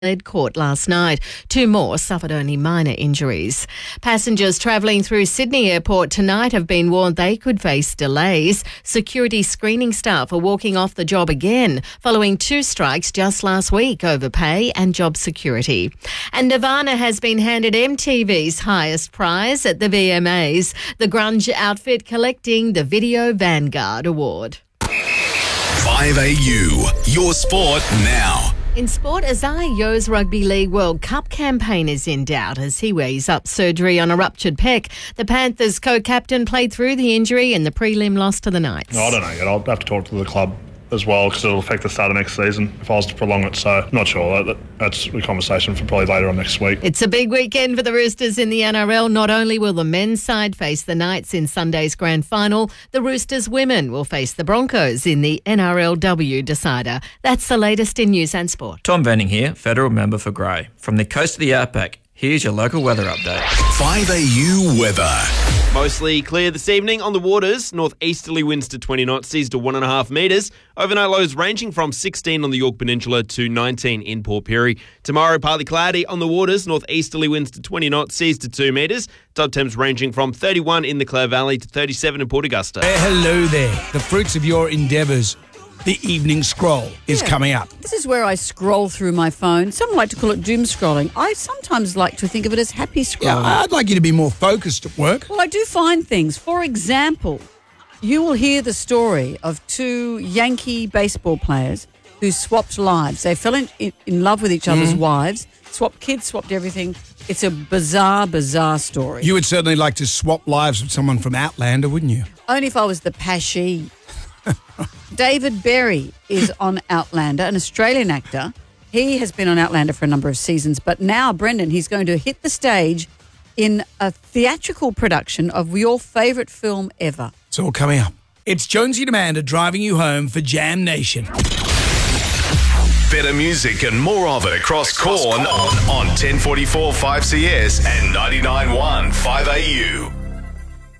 led court last night. 2 more suffered only minor injuries. Passengers travelling through Sydney Airport tonight have been warned they could face delays. Security screening staff are walking off the job again following 2 strikes just last week over pay and job security. And Nirvana has been handed MTV's highest prize at the VMAs, the grunge outfit collecting the Video Vanguard Award. 5AU, your sport now. In sport, Azai Yo's Rugby League World Cup campaign is in doubt as he weighs up surgery on a ruptured pec. The Panthers co-captain played through the injury in the prelim loss to the Knights. I don't know yet. I'll have to talk to the club as well because it'll affect the start of next season if I was to prolong it. So not sure. That's a conversation for probably later on next week. It's a big weekend for the Roosters in the NRL. Not only will the men's side face the Knights in Sunday's grand final, the Roosters women will face the Broncos in the NRLW decider. That's the latest in news and sport. Tom Venning here, federal member for Grey. From the coast of the outback, here's your local weather update. 5AU weather. Mostly clear this evening on the waters. Northeasterly winds to 20 knots, seas to 1.5 metres. Overnight lows ranging from 16 on the Yorke Peninsula to 19 in Port Pirie. Tomorrow, partly cloudy on the waters. Northeasterly winds to 20 knots, seas to 2 metres. Top temps ranging from 31 in the Clare Valley to 37 in Port Augusta. Hello there. The fruits of your endeavours. The evening scroll is coming up. This is where I scroll through my phone. Some like to call it doom scrolling. I sometimes like to think of it as happy scrolling. Yeah, I'd like you to be more focused at work. Well, I do find things. For example, you will hear the story of 2 Yankee baseball players who swapped lives. They fell in love with each other's wives, swapped kids, swapped everything. It's a bizarre, bizarre story. You would certainly like to swap lives with someone from Outlander, wouldn't you? Only if I was the Pashee. David Berry is on Outlander, an Australian actor. He has been on Outlander for a number of seasons, but now, Brendan, he's going to hit the stage in a theatrical production of your favourite film ever. It's all coming up. It's Jonesy and Amanda driving you home for Jam Nation. Better music and more of it across Corn on 1044 5CS and 99.1 5AU.